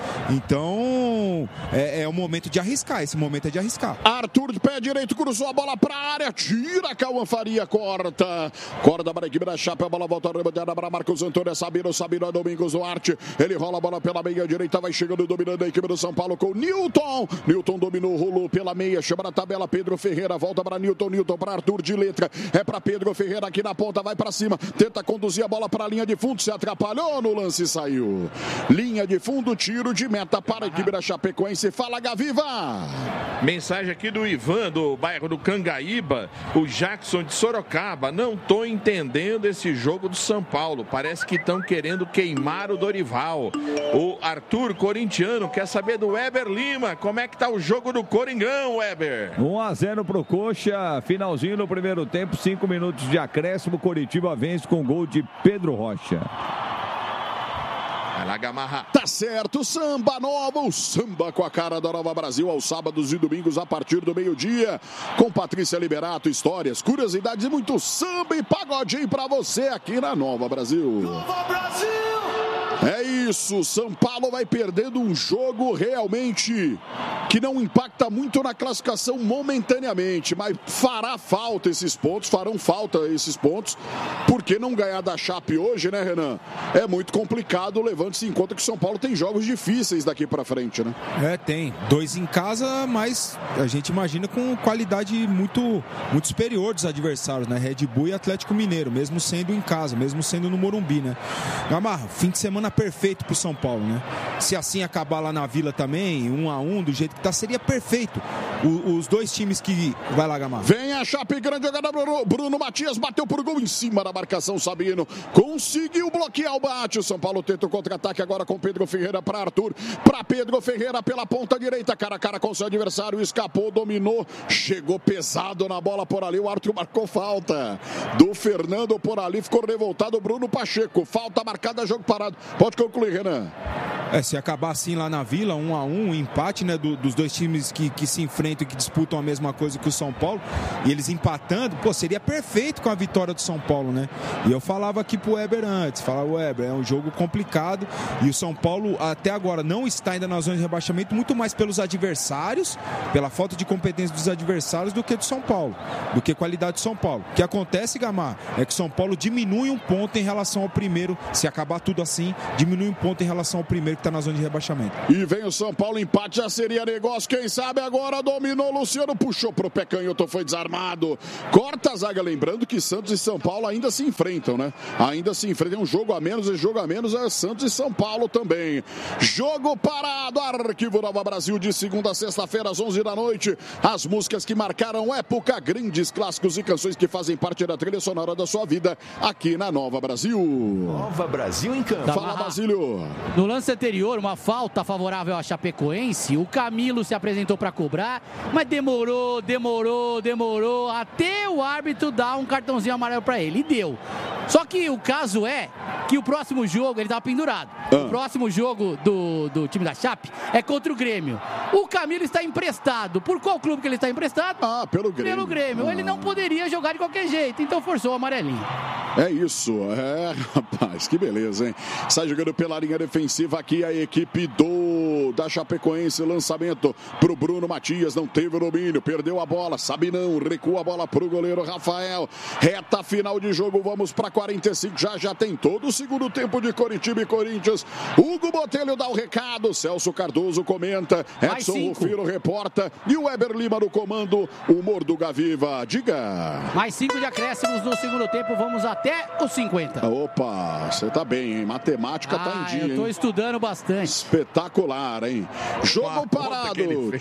Então é, é o momento de arriscar, esse momento é de arriscar. Arthur de pé direito, cruzou a bola pra área, tira, Cauã Faria, corta, corta para a equipe da Chape, a bola volta arrebatada para Marcos Antônio, Sabino, Sabino, Domingos Duarte, ele rola a bola pela meia direita, vai chegando, dominando a equipe do São Paulo com Newton, Newton dominou, rolou pela meia, chama na tabela, Pedro Ferreira, volta para Newton, Newton para Arthur de letra, é para Pedro Ferreira aqui na ponta, vai para cima, tenta conduzir a bola para a linha de fundo, se atrapalhou no lance e saiu. Linha de fundo, tiro de meta para a equipe da Chapecoense. Fala, Gaviva! Mensagem aqui do Ivan, do bairro do Cangaíba, o Jackson de Sorocaba, não tô entendendo esse jogo do São Paulo, parece que estão querendo queimar o Dorival. O Arthur, corintiano, quer saber do Eber Lima, como é que tá o jogo do Coringão, Weber? um a zero pro Coxa, finalzinho no primeiro tempo, cinco minutos de acréscimo, Coritiba vence com gol de Pedro Rocha. Vai lá, Gamarra. Tá certo, samba nova, o samba com a cara da Nova Brasil aos sábados e domingos a partir do meio-dia, com Patrícia Liberato, histórias, curiosidades e muito samba e pagodinho pra você aqui na Nova Brasil. Nova Brasil! É isso, São Paulo vai perdendo um jogo realmente que não impacta muito na classificação momentaneamente, mas fará falta esses pontos, farão falta esses pontos, porque não ganhar da Chape hoje, né, Renan? É muito complicado, levando-se em conta que o São Paulo tem jogos difíceis daqui pra frente, né? É, tem. Dois em casa, mas a gente imagina com qualidade muito, muito superior dos adversários, né? Red Bull e Atlético Mineiro, mesmo sendo em casa, mesmo sendo no Morumbi, né? Gamarra, fim de semana cena perfeito pro São Paulo, né? Se assim acabar lá na Vila também, um a um, do jeito que tá, seria perfeito. O, os dois times que... Vai lá, Gamar. Vem a Chape, grande jogada, Bruno, Bruno Matias bateu por gol em cima da marcação, Sabino conseguiu bloquear o bate. O São Paulo tenta o contra-ataque agora com Pedro Ferreira para Arthur, para Pedro Ferreira pela ponta direita, cara a cara com seu adversário, escapou, dominou, chegou pesado na bola por ali, o Arthur marcou falta do Fernando por ali, ficou revoltado o Bruno Pacheco, falta marcada, jogo parado. Pode concluir, Renan. É, se acabar assim lá na Vila, um a um, um empate, né, do, dos dois times que, que se enfrentam e que disputam a mesma coisa que o São Paulo, e eles empatando, pô, seria perfeito com a vitória do São Paulo, né? E eu falava aqui pro Weber antes, falava, Weber, é um jogo complicado, e o São Paulo até agora não está ainda na zona de rebaixamento, muito mais pelos adversários, pela falta de competência dos adversários, do que do São Paulo, do que qualidade do São Paulo. O que acontece, Gamar, é que o São Paulo diminui um ponto em relação ao primeiro, se acabar tudo assim, diminui um ponto em relação ao primeiro que está na zona de rebaixamento. E vem o São Paulo, empate já seria negócio, quem sabe agora dominou, Luciano puxou pro pé canhoto, foi desarmado, corta a zaga, lembrando que Santos e São Paulo ainda se enfrentam, né? Ainda se enfrentam, um jogo a menos, e jogo a menos é Santos e São Paulo também. Jogo parado, Arquivo Nova Brasil, de segunda a sexta-feira às onze da noite, as músicas que marcaram época, grandes clássicos e canções que fazem parte da trilha sonora da sua vida, aqui na Nova Brasil. Nova Brasil em campo. Fala, Basílio. No lance anterior, uma falta favorável à Chapecoense, o Camilo se apresentou para cobrar, mas demorou, demorou, demorou, até o árbitro dar um cartãozinho amarelo para ele, e deu. Só que o caso é que o próximo jogo, ele estava pendurado, ah. o próximo jogo do, do time da Chape é contra o Grêmio. O Camilo está emprestado. Por qual clube que ele está emprestado? Ah, pelo Grêmio. Pelo Grêmio. Ah. Ele não poderia jogar de qualquer jeito, então forçou o amarelinho. É isso, é, rapaz, que beleza, hein? Sai jogando pela linha defensiva aqui a equipe do da Chapecoense, lançamento pro Bruno Matias, não teve o domínio, perdeu a bola, sabe não, recua a bola pro goleiro Rafael, reta final de jogo, vamos para quarenta e cinco, já já tem todo o segundo tempo de Coritiba e Corinthians. Hugo Botelho dá o recado, Celso Cardoso comenta, Edson Rufino reporta e o Weber Lima no comando, humor do Gaviva, diga. Mais cinco de acréscimos no segundo tempo, vamos até os cinquenta. Opa, você tá bem, hein? Matemática ah, tá em dia, eu tô hein? estudando bastante. Espetacular, hein? Jogo parado.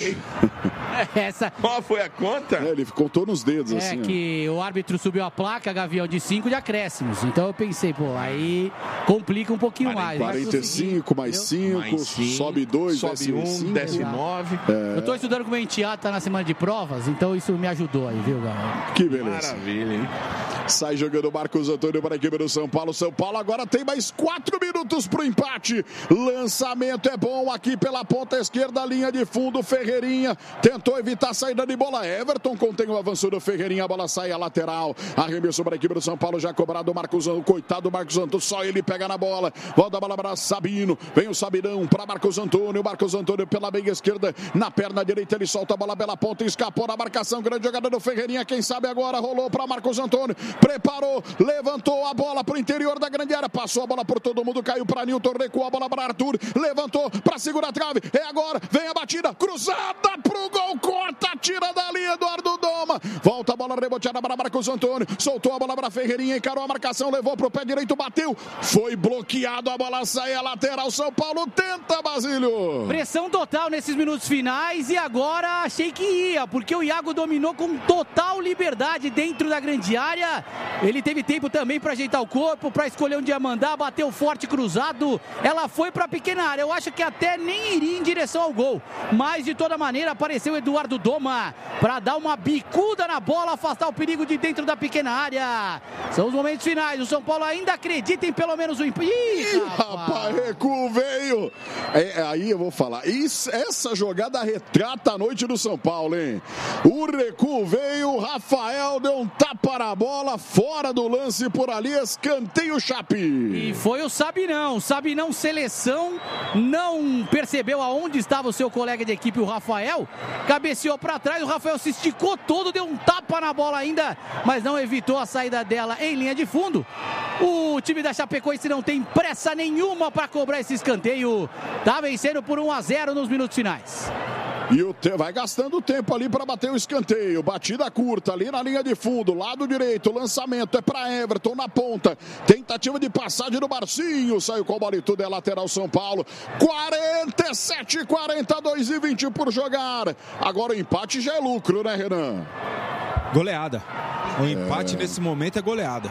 Essa... Qual foi a conta? É, ele contou nos dedos, é assim. É que ó. o árbitro subiu a placa, Gavião, de cinco de acréscimos. Então eu pensei, pô, aí complica um pouquinho mais. quarenta e cinco mais cinco, sobe dois, sobe um, desce nove. É. Eu tô estudando com o meu enteado, tá na semana de provas, então isso me ajudou aí, viu, galera? Que beleza. Maravilha, hein? Sai jogando Marcos Antônio para a equipe do São Paulo. São Paulo agora tem mais quatro minutos pro empate. Lançamento é bom aqui pela ponta esquerda, linha de fundo, Ferreirinha tentou evitar a saída de bola. Everton contém o avanço do Ferreirinha, a bola sai a lateral. Arremesso para a equipe do São Paulo, já cobrado o Marcos Antônio. Coitado do Marcos Antônio, só ele pega na bola. Volta a bola para Sabino. Vem o Sabinão para Marcos Antônio. Marcos Antônio pela meia esquerda, na perna direita ele solta a bola pela ponta, escapou na marcação. Grande jogada do Ferreirinha, quem sabe agora rolou para Marcos Antônio. Preparou, levantou a bola para o interior da grande área, passou a bola por todo mundo, caiu para Nilton, recuou a bola para Arthur, levantou para segurar a trave, é agora, vem a batida, cruzada pro gol, corta, tira dali Eduardo Doma, volta a bola reboteada para Marcos Antônio, soltou a bola para Ferreirinha, encarou a marcação, levou pro pé direito, bateu, foi bloqueado, a bola sai a lateral, São Paulo tenta, Basílio. Pressão total nesses minutos finais e agora achei que ia, porque o Iago dominou com total liberdade dentro da grande área. Ele teve tempo também para ajeitar o corpo, para escolher onde ia mandar, bateu forte cruzado, ela foi para a pequena área, eu acho que até nem iria em direção ao gol, mas de toda maneira apareceu Eduardo Doma para dar uma bicuda na bola, afastar o perigo de dentro da pequena área. São os momentos finais, o São Paulo ainda acredita em pelo menos o empate. Ih, rapaz, recuo veio. É, aí eu vou falar, isso, essa jogada retrata a noite do São Paulo, hein? O recuo veio, o Rafael deu um tapa na bola, fora do lance por ali, escanteio Chape. E foi o Sabinão, o Sabinão seleção, não percebeu aonde estava o seu colega de equipe, o Rafael, cabeceou para trás, o Rafael se esticou todo, deu um tapa na bola ainda, mas não evitou a saída dela em linha de fundo. O time da Chapecoense não tem pressa nenhuma para cobrar esse escanteio, tá vencendo por um a zero nos minutos finais. E o te... vai gastando tempo ali para bater o escanteio. Batida curta ali na linha de fundo, lado direito, lançamento é para Everton na ponta. Tentativa de passagem do Marcinho, saiu com a bola e tudo, é lateral São Paulo. quarenta e sete, quarenta, dois e vinte por jogar. Agora o empate já é lucro, né, Renan? Goleada. O empate é... nesse momento é goleada.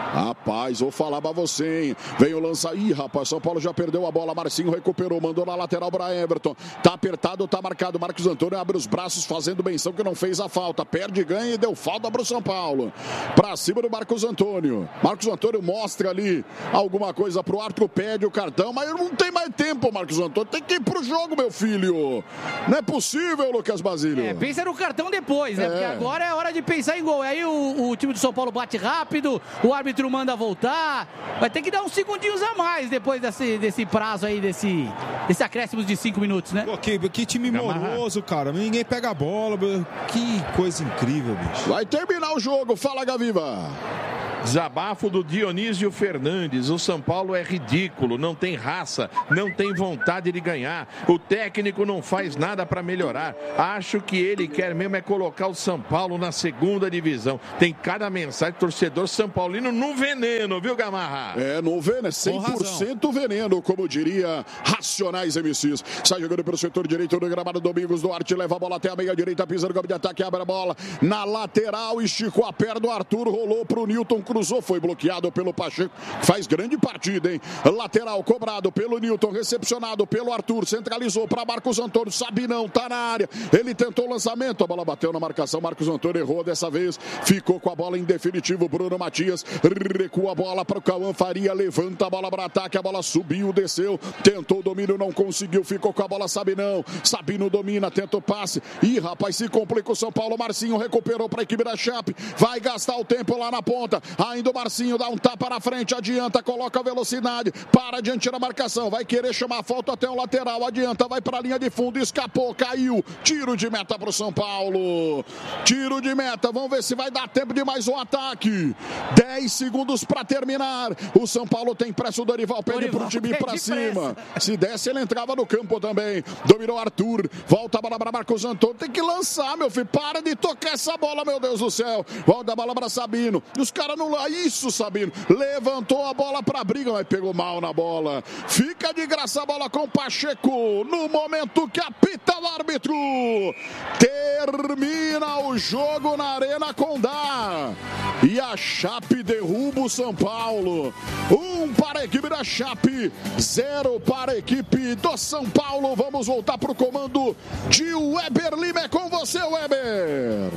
Rapaz, vou falar pra você, hein? Vem o lança. Ih, rapaz, São Paulo já perdeu a bola. Marcinho recuperou, mandou na lateral pra Everton. Tá apertado, tá marcado. Marcos Antônio abre os braços, fazendo menção que não fez a falta. Perde, ganha e deu falta pro São Paulo. Pra cima do Marcos Antônio. Marcos Antônio mostra ali alguma coisa pro Arthur, pede o cartão, mas não tem mais tempo, Marcos Antônio. Tem que ir pro jogo, meu filho. Não é possível, Lucas Basílio. É, pensa no cartão depois, né? É. Porque agora é hora de pensar em gol. Aí o, o time do São Paulo bate rápido, o árbitro manda voltar, vai ter que dar uns segundinhos a mais depois desse, desse prazo aí, desse, desse acréscimo de cinco minutos, né? Pô, que, que time moroso, cara, ninguém pega a bola, que coisa incrível, bicho. Vai terminar o jogo, fala Gaviva. Desabafo do Dionísio Fernandes. O São Paulo é ridículo, não tem raça, não tem vontade de ganhar. O técnico não faz nada para melhorar. Acho que ele quer mesmo é colocar o São Paulo na segunda divisão. Tem cada mensagem torcedor São Paulino no veneno, viu, Gamarra? É, no veneno, cem por cento veneno, como diria Racionais M Cs. Sai jogando pelo setor direito do gramado. Domingos Duarte leva a bola até a meia direita, pisa no campo de ataque, abre a bola na lateral, esticou a perna do Arthur, rolou pro Newton, cruzou, foi bloqueado pelo Pacheco, faz grande partida, hein? Lateral cobrado pelo Newton, recepcionado pelo Arthur, centralizou para Marcos Antônio, Sabinão tá na área, ele tentou o lançamento, a bola bateu na marcação, Marcos Antônio errou dessa vez, ficou com a bola em definitivo, Bruno Matias recua a bola para o Cauã Faria, levanta a bola para ataque, a bola subiu, desceu, tentou o domínio, não conseguiu, ficou com a bola Sabinão, Sabino domina, tenta o passe, ih, rapaz, se complica o São Paulo, Marcinho recuperou para a equipe da Chape, vai gastar o tempo lá na ponta, ainda o Marcinho dá um tapa na frente, adianta, coloca a velocidade, para diante da marcação, vai querer chamar a falta até o lateral, adianta, vai para a linha de fundo, escapou, caiu, tiro de meta para o São Paulo, tiro de meta, vamos ver se vai dar tempo de mais um ataque, dez segundos para terminar, o São Paulo tem pressa, o Dorival pede para o time ir para cima, se desse ele entrava no campo também, dominou Arthur, volta a bola para Marcos Antônio, tem que lançar, meu filho, para de tocar essa bola, meu Deus do céu, volta a bola para Sabino, os caras não lá, isso Sabino, levantou a bola para briga, mas pegou mal na bola, fica de graça a bola com Pacheco, no momento que apita o árbitro, termina o jogo na Arena Condá, e a Chape derruba o São Paulo, um para a equipe da Chape, zero para a equipe do São Paulo, vamos voltar para o comando de Weber Lima, é com você, Weber.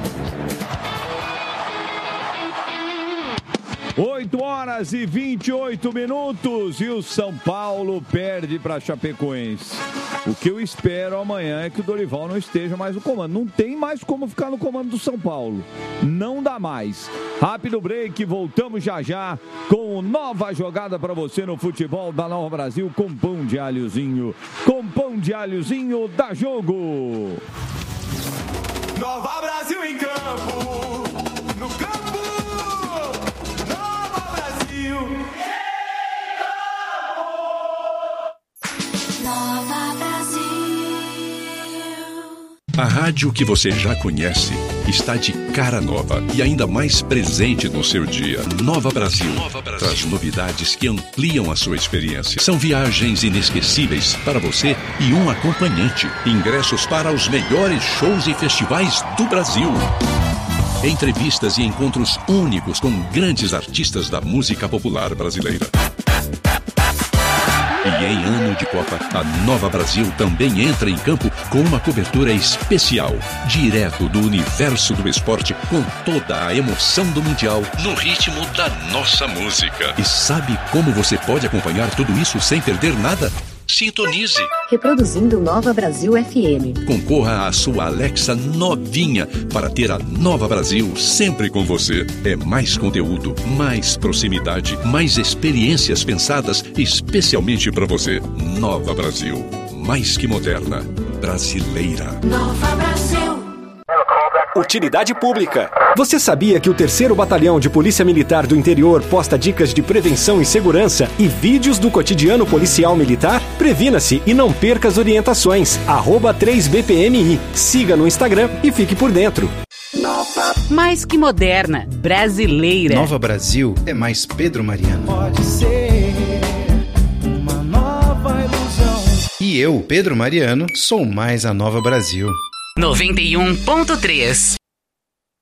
oito horas e vinte e oito minutos e o São Paulo perde para a Chapecoense. O que eu espero amanhã é que o Dorival não esteja mais no comando. Não tem mais como ficar no comando do São Paulo. Não dá mais. Rápido break, voltamos já já com nova jogada para você no futebol da Nova Brasil com pão de alhozinho. Com pão de alhozinho, dá jogo. Nova Brasil em campo. No campo. Nova Brasil. A rádio que você já conhece está de cara nova e ainda mais presente no seu dia. Nova Brasil, Nova Brasil traz novidades que ampliam a sua experiência. São viagens inesquecíveis para você e um acompanhante. Ingressos para os melhores shows e festivais do Brasil. Entrevistas e encontros únicos com grandes artistas da música popular brasileira. E em ano de Copa, a Nova Brasil também entra em campo com uma cobertura especial, direto do universo do esporte, com toda a emoção do Mundial, no ritmo da nossa música. E sabe como você pode acompanhar tudo isso sem perder nada? Sintonize. Reproduzindo Nova Brasil F M. Concorra à sua Alexa novinha para ter a Nova Brasil sempre com você. É mais conteúdo, mais proximidade, mais experiências pensadas especialmente para você. Nova Brasil. Mais que moderna. Brasileira. Nova Brasil. Utilidade pública. Você sabia que o terceiro Batalhão de Polícia Militar do Interior posta dicas de prevenção e segurança e vídeos do cotidiano policial militar? Previna-se e não perca as orientações. arroba três B P M I. Siga no Instagram e fique por dentro. Mais que moderna, brasileira. Nova Brasil é mais Pedro Mariano. Pode ser uma nova ilusão. E eu, Pedro Mariano, sou mais a Nova Brasil. noventa e um ponto três.